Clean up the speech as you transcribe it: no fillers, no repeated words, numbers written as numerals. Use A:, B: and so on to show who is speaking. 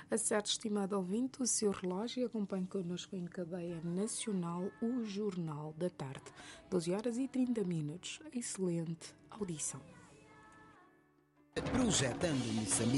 A: Acerte, estimado ouvinte, o seu relógio e acompanhe connosco em cadeia nacional o Jornal da Tarde. 12 horas e 30 minutos. Excelente audição.
B: Projetando Moçambique.